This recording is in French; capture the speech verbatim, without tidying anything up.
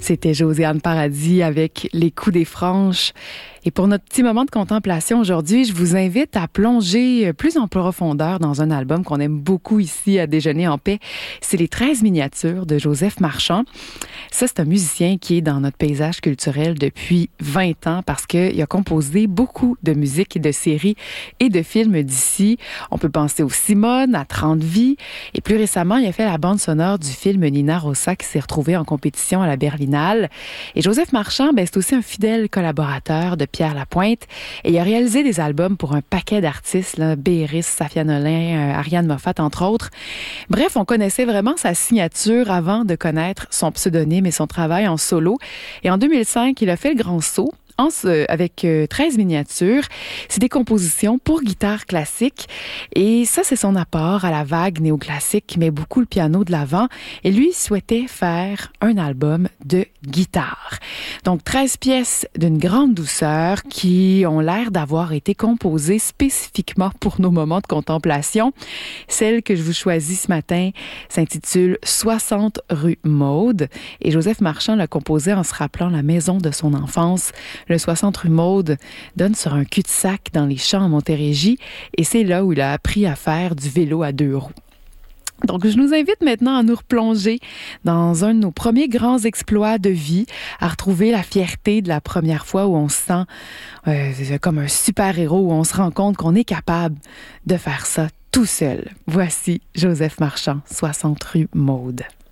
C'était Josiane Paradis avec Les coups des franches. Et pour notre petit moment de contemplation aujourd'hui, je vous invite à plonger plus en profondeur dans un album qu'on aime beaucoup ici à Déjeuner en paix. C'est Les treize miniatures de Joseph Marchand. Ça, c'est un musicien qui est dans notre paysage culturel depuis vingt ans parce qu'il a composé beaucoup de musique et de séries et de films d'ici. On peut penser au Simone, à trente vies. Et plus récemment, il a fait la bande sonore du film Nina Rossa qui s'est retrouvé en compétition à la Berlinale. Et Joseph Marchand, ben, c'est aussi un fidèle collaborateur de Pierre Lapointe. Et il a réalisé des albums pour un paquet d'artistes, là, Béris, Safia Nolin, euh, Ariane Moffat, entre autres. Bref, on connaissait vraiment sa signature avant de connaître son pseudonyme et son travail en solo. Et en deux mille cinq, il a fait le grand saut. En, euh, avec euh, treize miniatures. C'est des compositions pour guitare classique. Et ça, c'est son apport à la vague néoclassique qui met beaucoup le piano de l'avant. Et lui souhaitait faire un album de guitare. Donc, treize pièces d'une grande douceur qui ont l'air d'avoir été composées spécifiquement pour nos moments de contemplation. Celle que je vous choisis ce matin s'intitule soixante rue Maude. Et Joseph Marchand l'a composée en se rappelant la maison de son enfance. Le soixante rue Maude donne sur un cul-de-sac dans les champs en Montérégie et c'est là où il a appris à faire du vélo à deux roues. Donc, je nous invite maintenant à nous replonger dans un de nos premiers grands exploits de vie, à retrouver la fierté de la première fois où on se sent euh, comme un super-héros, où on se rend compte qu'on est capable de faire ça tout seul. Voici Joseph Marchand, soixante rue Maude.